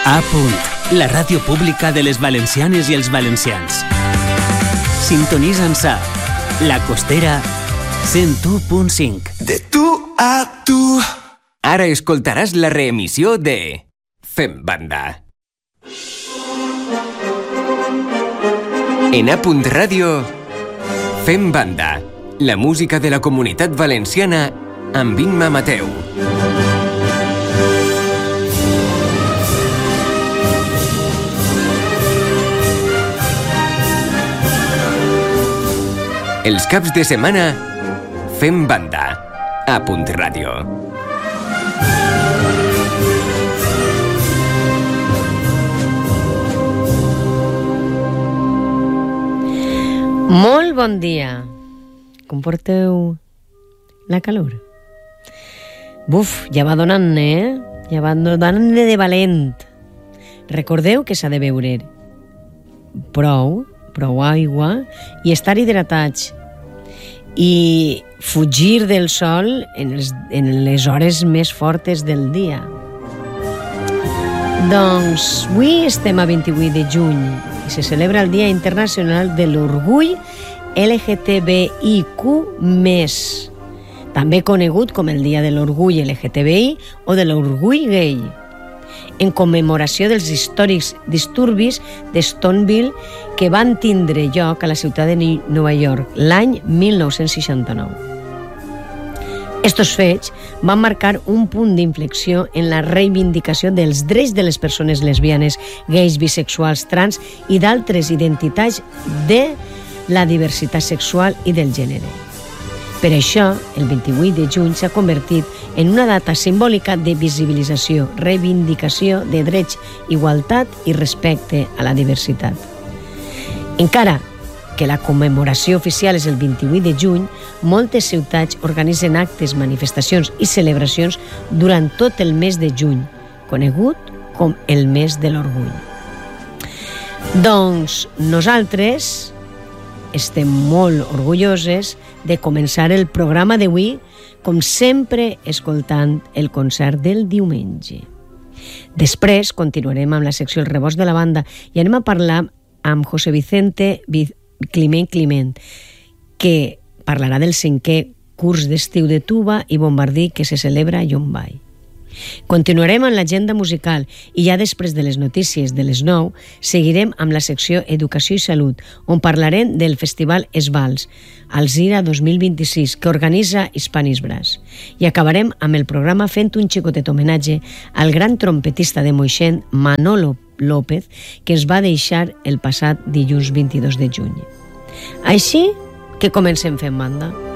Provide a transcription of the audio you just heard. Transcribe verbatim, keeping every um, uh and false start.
A punt, la ràdio pública de les valencianes i els valencians. Sintonitza'ns a La Costera cent u punt cinc. De tu a tu. Ara escoltaràs la reemissió de Fem Banda. En A punt Ràdio, Fem Banda, la música de la comunitat valenciana amb Imma Mateu. Els caps de setmana, Fem Banda, A punt Ràdio. Molt bon dia. Com porteu la calor? Buf, ja va donant, eh? Ja va donant de valent. Recordeu que s'ha de beure prou, prou aigua i estar hidratats i fugir del sol en, els, en les hores més fortes del dia. Doncs avui estem a vint-i-vuit de juny i se celebra el Dia Internacional de l'Orgull L G T B I Q més, també conegut com el Dia de l'Orgull L G T B I o de l'Orgull Gay, en commemoració dels històrics disturbis de Stonewall que van tindre lloc a la ciutat de Nova York l'any mil nou-cents seixanta-nou. Estos fets van marcar un punt d'inflexió en la reivindicació dels drets de les persones lesbianes, gais, bisexuals, trans i d'altres identitats de la diversitat sexual i del gènere. Per això, el vint-i-vuit de juny s'ha convertit en una data simbòlica de visibilització, reivindicació de drets, igualtat i respecte a la diversitat. Encara que la commemoració oficial és el vint-i-vuit de juny, moltes ciutats organitzen actes, manifestacions i celebracions durant tot el mes de juny, conegut com el mes de l'orgull. Doncs nosaltres estem molt orgulloses de començar el programa d'avui, com sempre, escoltant el concert del diumenge. Després continuarem amb la secció El Rebost de la Banda i anem a parlar amb José Vicente Climent Climent, que parlarà del cinquè curs d'estiu de tuba i bombardí que se celebra a Llombai. Continuarem amb l'agenda musical i ja després de les notícies de les nou seguirem amb la secció Educació i Salut, on parlarem del Festival Esvals, Alzira dos mil vint-i-sis, que organitza Hispanis Brass. I acabarem amb el programa fent un xicotet homenatge al gran trompetista de Moixent, Manolo López, que ens va deixar el passat dilluns vint-i-dos de juny. Així que comencem fent banda.